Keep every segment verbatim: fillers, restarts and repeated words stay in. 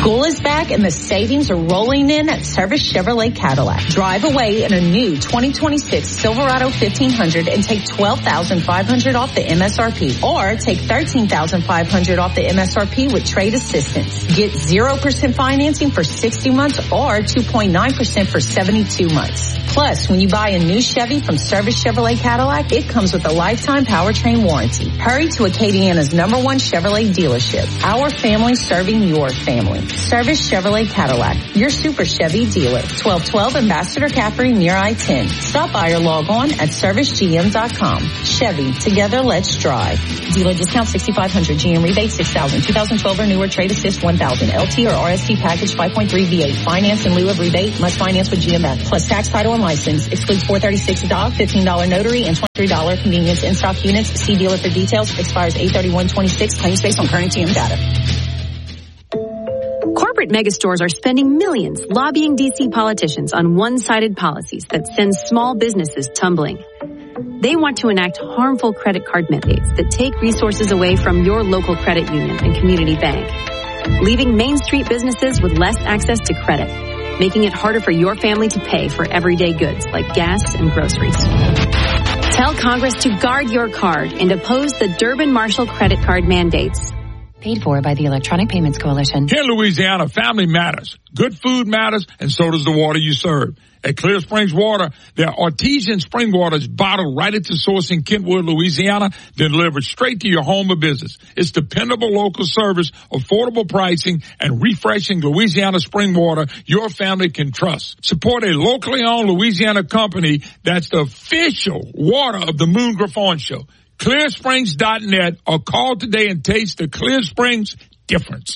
School is back and the savings are rolling in at Service Chevrolet Cadillac. Drive away in a new twenty twenty-six Silverado fifteen hundred and take twelve thousand five hundred dollars off the M S R P, or take thirteen thousand five hundred dollars off the M S R P with trade assistance. Get zero percent financing for sixty months or two point nine percent for seventy-two months. Plus, when you buy a new Chevy from Service Chevrolet Cadillac, it comes with a lifetime powertrain warranty. Hurry to Acadiana's number one Chevrolet dealership. Our family serving your family. Service Chevrolet Cadillac, your Super Chevy dealer. twelve twelve Ambassador Caffrey near I ten. Stop by or log on at service g m dot com. Chevy, together let's drive. Dealer discount sixty-five hundred, G M rebate six thousand, two thousand twelve or newer, trade assist one thousand, L T or R S T package five point three V eight. Finance in lieu of rebate, must finance with G M F. Plus tax, title, and license. Excludes four thirty-six D A W, fifteen dollars notary, and twenty-three dollars convenience in-stock units. See dealer for details. Expires eight thirty-one twenty-six. Claims based on current T M data. Corporate megastores are spending millions lobbying D C politicians on one-sided policies that send small businesses tumbling. They want to enact harmful credit card mandates that take resources away from your local credit union and community bank, leaving Main Street businesses with less access to credit, making it harder for your family to pay for everyday goods like gas and groceries. Tell Congress to guard your card and oppose the Durbin-Marshall credit card mandates. Paid for by the Electronic Payments Coalition. Here in Louisiana, family matters. Good food matters, and so does the water you serve. At Clear Springs Water, their artesian spring water is bottled right at the source in Kentwood, Louisiana, then delivered straight to your home or business. It's dependable local service, affordable pricing, and refreshing Louisiana spring water your family can trust. Support a locally owned Louisiana company that's the official water of the Moon Griffon Show. clear springs dot net, or call today and taste the Clear Springs difference.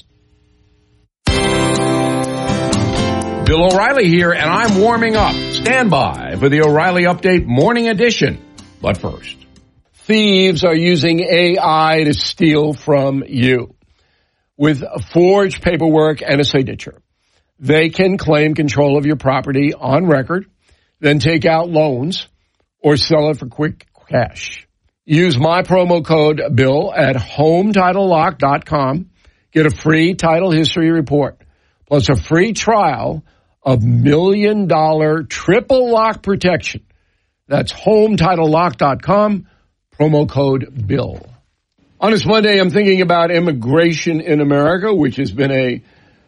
Bill O'Reilly here, and I'm warming up. Stand by for the O'Reilly Update Morning Edition. But first, thieves are using A I to steal from you. With forged paperwork and a signature, they can claim control of your property on record, then take out loans or sell it for quick cash. Use my promo code BILL at home title lock dot com. Get a free title history report, plus a free trial of million dollar triple lock protection. That's home title lock dot com, promo code BILL. On this Monday, I'm thinking about immigration in America, which has been a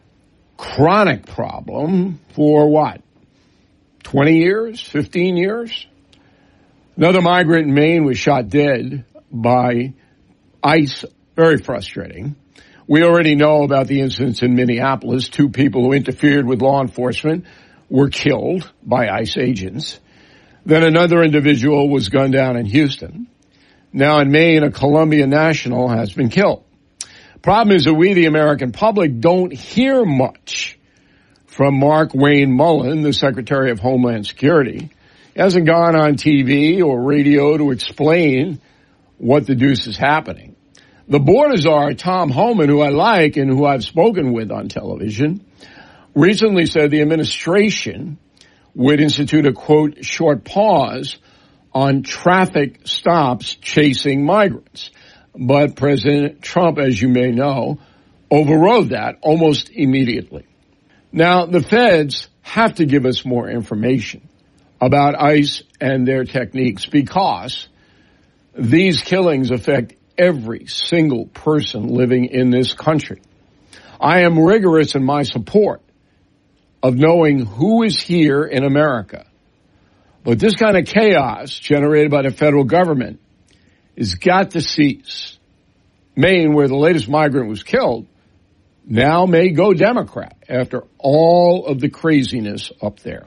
chronic problem for what? twenty years? fifteen years? Another migrant in Maine was shot dead by ICE. Very frustrating. We already know about the incidents in Minneapolis. Two people who interfered with law enforcement were killed by ICE agents. Then another individual was gunned down in Houston. Now in Maine, a Columbia national has been killed. Problem is that we, the American public, don't hear much from Mark Wayne Mullen, the Secretary of Homeland Security. He hasn't gone on T V or radio to explain what the deuce is happening. The border czar, Tom Homan, who I like and who I've spoken with on television, recently said the administration would institute a, quote, short pause on traffic stops chasing migrants. But President Trump, as you may know, overrode that almost immediately. Now, the feds have to give us more information about ICE and their techniques, because these killings affect every single person living in this country. I am rigorous in my support of knowing who is here in America. But this kind of chaos generated by the federal government has got to cease. Maine, where the latest migrant was killed, now may go Democrat after all of the craziness up there.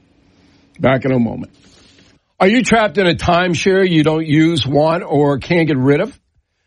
Back in a moment. Are you trapped in a timeshare you don't use, want, or can't get rid of?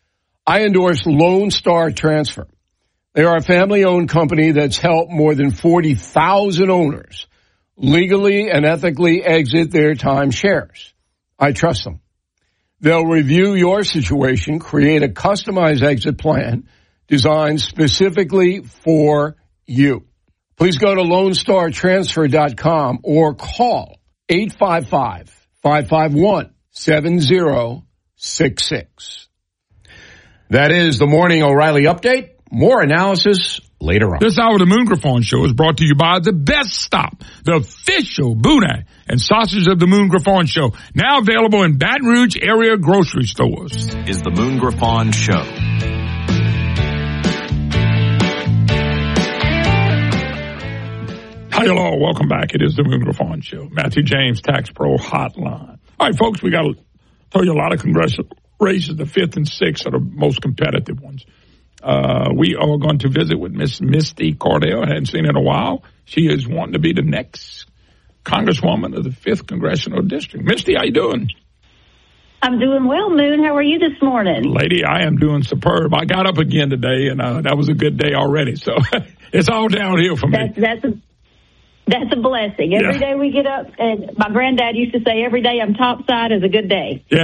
I endorse Lone Star Transfer. They are a family-owned company that's helped more than forty thousand owners legally and ethically exit their timeshares. I trust them. They'll review your situation, create a customized exit plan designed specifically for you. Please go to lone star transfer dot com or call eight five five, five five one, seven zero six six. That is the Morning O'Reilly Update. More analysis later on. This hour of the Moon Griffon Show is brought to you by The Best Stop, the official Boudin and sausage of the Moon Griffon Show. Now available in Baton Rouge area grocery stores. Is the Moon Griffon Show. Hi, hello. Welcome back. It is the Moon Griffon Show. Matthew James, Tax Pro Hotline. All right, folks, we got to tell you a lot of congressional races. The fifth and sixth are the most competitive ones. Uh, we are going to visit with Miss Misty Cordell. I hadn't seen her in a while. She is wanting to be the next Congresswoman of the fifth Congressional District. Misty, how you doing? I'm doing well, Moon. How are you this morning? Lady, I am doing superb. I got up again today, and uh, that was a good day already. So it's all downhill for me. That's, that's a that's a blessing. Every Yeah. day we get up, and my granddad used to say, every day I'm topside is a good day. Yeah.